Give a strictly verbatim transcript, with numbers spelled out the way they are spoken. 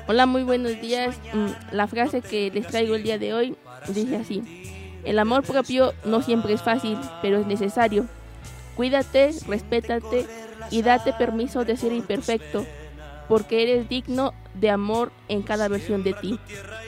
Hola, muy buenos días. Mm, La frase que les traigo el día de hoy dice así: el amor propio no siempre es fácil, pero es necesario. Cuídate, respétate y date permiso de ser imperfecto, porque eres digno de amor en cada versión de ti.